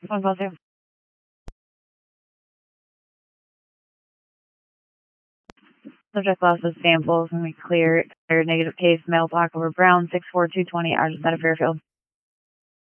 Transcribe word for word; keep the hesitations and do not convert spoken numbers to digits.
one positive. Subject loss of samples and we clear, clear negative case, male black over brown, six four two twenty, out of Fairfield.